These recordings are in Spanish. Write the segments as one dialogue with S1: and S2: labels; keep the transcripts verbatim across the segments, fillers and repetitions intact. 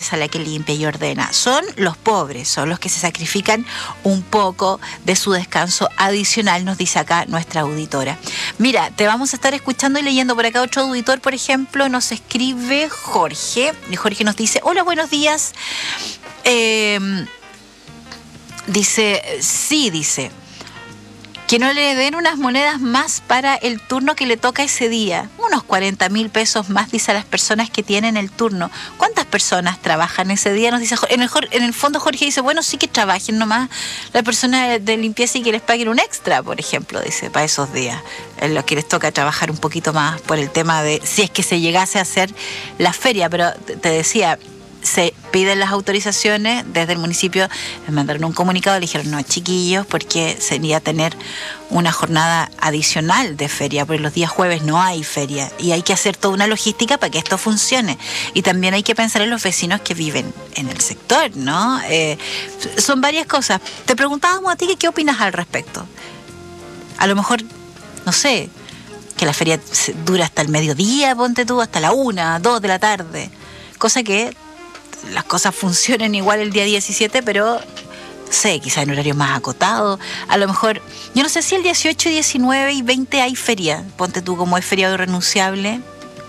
S1: empresa la que limpia y ordena. Son los pobres, son los que se sacrifican un poco de su descanso adicional, nos dice acá nuestra auditora. Mira, te vamos a estar escuchando y leyendo por acá otro auditor, por ejemplo, nos escribe Jorge. Y Jorge nos dice, hola, buenos días. Eh, dice, sí, dice, que no le den unas monedas más para el turno que le toca ese día. Unos cuarenta mil pesos más, dice a las personas que tienen el turno. ¿Cuántas personas trabajan ese día? Nos dice, en el, en el fondo Jorge dice, bueno, sí que trabajen nomás la persona de limpieza y que les paguen un extra, por ejemplo, dice, para esos días. En lo que les toca trabajar un poquito más por el tema de si es que se llegase a hacer la feria. Pero te decía, se piden las autorizaciones desde el municipio, me mandaron un comunicado, le dijeron no, chiquillos, porque sería tener una jornada adicional de feria, porque los días jueves no hay feria y hay que hacer toda una logística para que esto funcione, y también hay que pensar en los vecinos que viven en el sector, ¿no? Eh, son varias cosas. Te preguntábamos a ti que qué opinas al respecto. A lo mejor, no sé, que la feria dura hasta el mediodía, ponte tú, hasta la una, dos de la tarde, cosa que las cosas funcionen igual el día diecisiete, pero no sé, quizás en horario más acotado. A lo mejor, yo no sé si el dieciocho, diecinueve y veinte hay feria, ponte tú, como es feriado irrenunciable.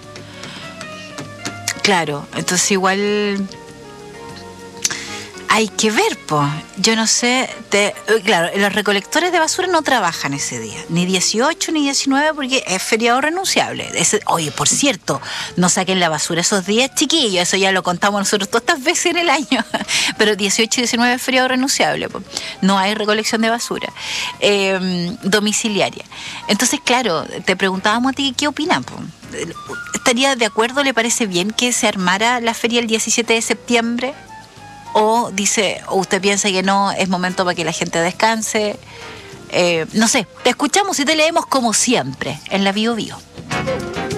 S1: Claro, entonces igual hay que ver, pues. Yo no sé, te, claro, los recolectores de basura no trabajan ese día, ni dieciocho ni diecinueve, porque es feriado renunciable. Ese, oye, por cierto, no saquen la basura esos días, chiquillos, eso ya lo contamos nosotros todas estas veces en el año, pero dieciocho y diecinueve es feriado renunciable, po. No hay recolección de basura eh, domiciliaria. Entonces, claro, te preguntábamos a ti qué opinan, po. ¿Estaría de acuerdo, le parece bien que se armara la feria el diecisiete de septiembre? O dice, o usted piensa que no, es momento para que la gente descanse. Eh, no sé, te escuchamos y te leemos como siempre en la Bio Bio.